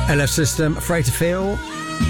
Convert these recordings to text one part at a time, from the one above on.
LF System, Afraid to Feel.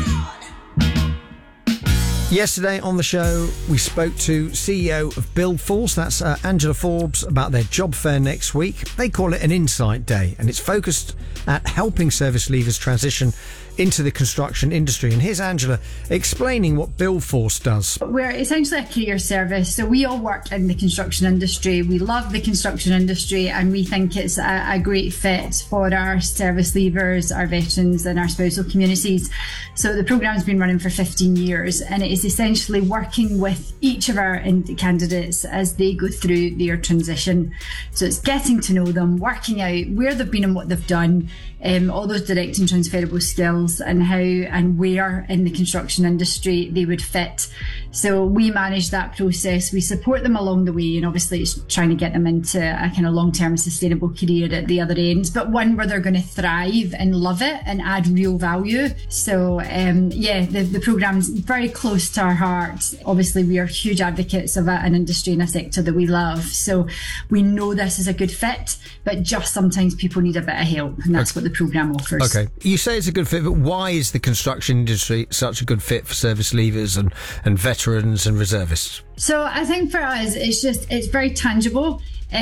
Yesterday on the show, we spoke to CEO of Buildforce, that's Angela Forbes, about their job fair next week. They call it an Insight Day, and it's focused at helping service leavers transition into the construction industry. And here's Angela explaining what Buildforce does. We're essentially a career service, so we all work in the construction industry. We love the construction industry, and we think it's a great fit for our service leavers, our veterans and our spousal communities. So the programme's been running for 15 years, and it is essentially working with each of our candidates as they go through their transition. So it's getting to know them, working out where they've been and what they've done, all those direct and transferable skills, and how and where in the construction industry they would fit. So we manage that process. We support them along the way, and obviously it's trying to get them into a kind of long-term sustainable career at the other end, but one where they're going to thrive and love it and add real value. So the programme's very close to our heart. Obviously we are huge advocates of an industry and a sector that we love, so we know this is a good fit, but just sometimes people need a bit of help, and that's what the programme offers. Okay, you say it's a good fit, but why is the construction industry such a good fit for service leavers and veterans and reservists? So I think for us, it's very tangible.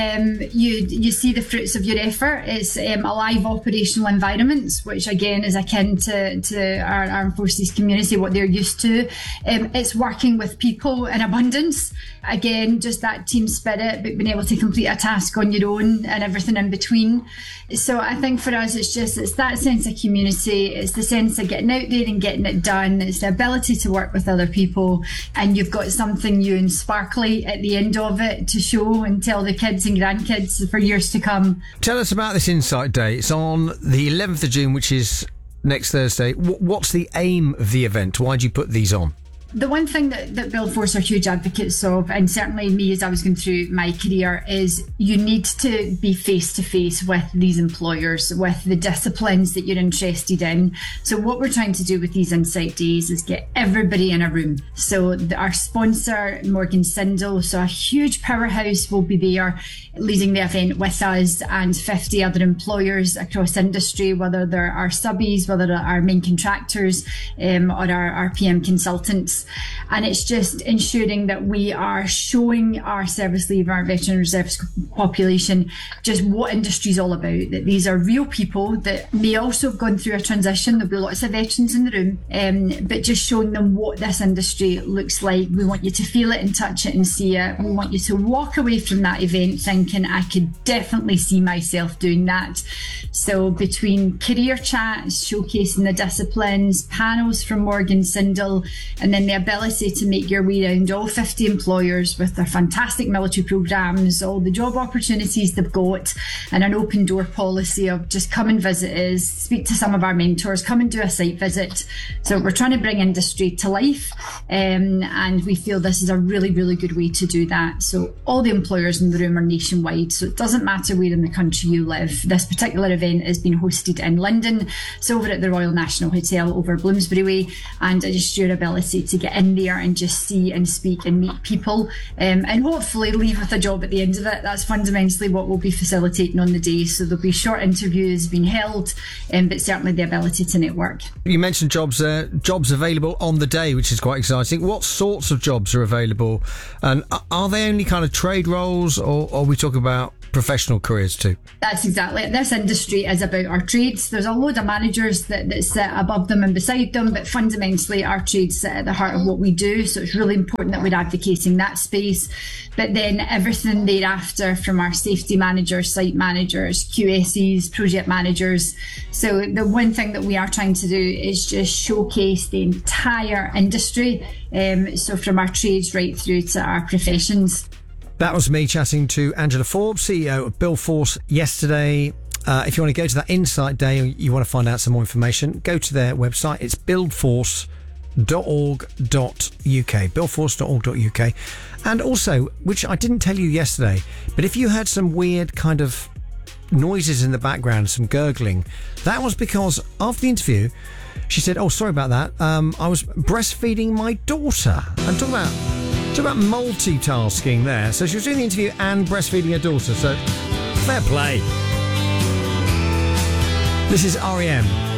You see the fruits of your effort. It's a live operational environments, which again is akin to our armed forces community, what they're used to. It's working with people in abundance. Again, just that team spirit, but being able to complete a task on your own and everything in between. So I think for us, it's that sense of community. It's the sense of getting out there and getting it done. It's the ability to work with other people, and you've got something new and sparkly at the end of it to show and tell the kids and grandkids for years to come. Tell us about this Insight Day. It's on the 11th of June, which is next Thursday. What's the aim of the event? Why do you put these on? The one thing that Buildforce are huge advocates of, and certainly me as I was going through my career, is you need to be face to face with these employers, with the disciplines that you're interested in. So what we're trying to do with these Insight Days is get everybody in a room. So our sponsor, Morgan Sindall, so a huge powerhouse, will be there leading the event with us and 50 other employers across industry, whether they're our subbies, whether they're our main contractors, or our PM consultants. And it's just ensuring that we are showing our service leaver, our veteran reservist population, just what industry is all about, that these are real people that may also have gone through a transition. There'll be lots of veterans in the room, but just showing them what this industry looks like. We want you to feel it and touch it and see it. We want you to walk away from that event thinking, I could definitely see myself doing that. So between career chats, showcasing the disciplines, panels from Morgan Sindall, and then the ability to make your way around all 50 employers with their fantastic military programmes, all the job opportunities they've got, and an open door policy of just come and visit us, speak to some of our mentors, come and do a site visit. So we're trying to bring industry to life, and we feel this is a really, really good way to do that. So all the employers in the room are nationwide, so it doesn't matter where in the country you live. This particular event is being hosted in London, so over at the Royal National Hotel over Bloomsbury Way, and just your ability to get in there and just see and speak and meet people, and hopefully leave with a job at the end of it. That's fundamentally what we'll be facilitating on the day. So there'll be short interviews being held, but certainly the ability to network. You mentioned jobs available on the day, which is quite exciting. What sorts of jobs are available, and are they only kind of trade roles, or are we talking about professional careers too? That's exactly it. This industry is about our trades. There's a load of managers that sit above them and beside them, but fundamentally our trades sit at the heart of what we do. So it's really important that we're advocating that space. But then everything thereafter, from our safety managers, site managers, QSEs, project managers. So the one thing that we are trying to do is just showcase the entire industry. So from our trades right through to our professions. That was me chatting to Angela Forbes, CEO of Buildforce, yesterday. If you want to go to that Insight Day, or you want to find out some more information, go to their website. It's buildforce.org.uk, buildforce.org.uk. And also, which I didn't tell you yesterday, but if you heard some weird kind of noises in the background, some gurgling, that was because after the interview, she said, "Oh, sorry about that. I was breastfeeding my daughter." I'm talking about multitasking there. So she was doing the interview and breastfeeding her daughter. So fair play. This is REM.